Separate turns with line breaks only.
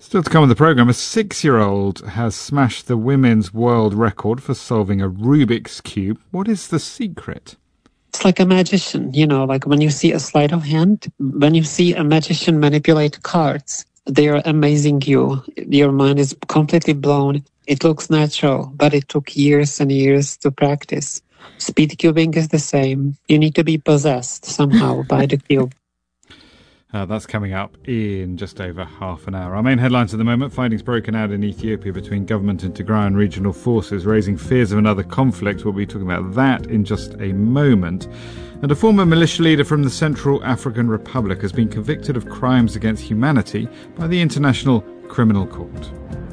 Still to come on the programme, a 6-year-old has smashed the women's world record for solving a Rubik's Cube. What is the secret?
It's like a magician, like when you see a sleight of hand, when you see a magician manipulate cards, they are amazing you. Your mind is completely blown. It looks natural, but it took years and years to practice. Speed cubing is the same. You need to be possessed somehow by the cube.
That's coming up in just over half an hour. Our main headlines at the moment: fightings broken out in Ethiopia between government and Tigrayan regional forces, raising fears of another conflict. We'll be talking about that in just a moment. And a former militia leader from the Central African Republic has been convicted of crimes against humanity by the International Criminal Court.